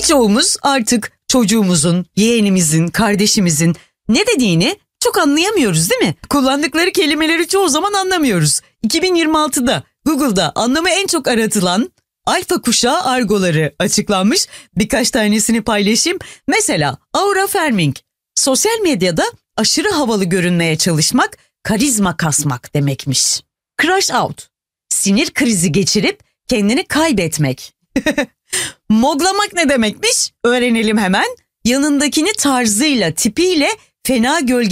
Birçoğumuz artık çocuğumuzun, yeğenimizin, kardeşimizin ne dediğini çok anlayamıyoruz değil mi? Kullandıkları kelimeleri çoğu zaman anlamıyoruz. 2026'da Google'da anlamı en çok aratılan alfa kuşağı argoları açıklanmış. Birkaç tanesini paylaşayım. Mesela aura farming, sosyal medyada aşırı havalı görünmeye çalışmak, karizma kasmak demekmiş. Crash out, sinir krizi geçirip kendini kaybetmek. Moglamak ne demekmiş? Öğrenelim hemen. Yanındakini tarzıyla, tipiyle fena gölge